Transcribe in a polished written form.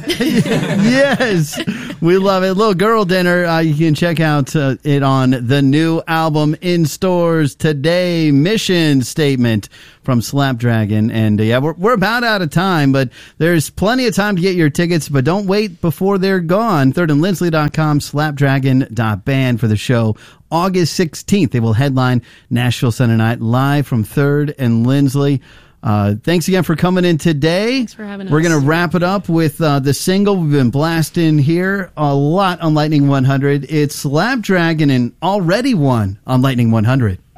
Yes, we love it. Little Girl Dinner. You can check out it on the new album in stores today. Mission Statement from Slapdragon. And yeah, we're about out of time, but there's plenty of time to get your tickets, but don't wait before they're gone. 3rdandlindsley.com, slapdragon.band for the show. August 16th, they will headline Nashville Center Night live from 3rd and Lindsley. Thanks again for coming in today. Thanks for having us. We're going to wrap it up with the single we've been blasting here a lot on Lightning 100. It's Slapdragon and Already Won on Lightning 100.